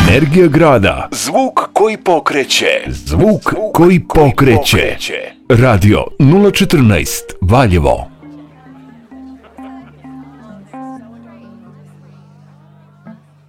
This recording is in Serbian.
Energija grada. Zvuk koji pokreće. Zvuk koji pokreće. Radio 014 Valjevo.